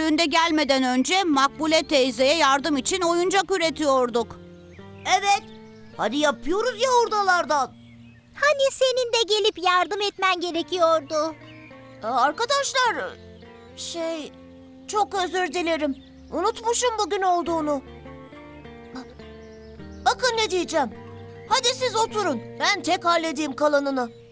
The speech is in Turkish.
düğünde gelmeden önce Makbule teyzeye yardım için oyuncak üretiyorduk. Evet. Hadi yapıyoruz ya oradalardan. Hani senin de gelip yardım etmen gerekiyordu. Arkadaşlar, çok özür dilerim. Unutmuşum bugün olduğunu. Bakın ne diyeceğim. Hadi siz oturun. Ben tek halledeyim kalanını.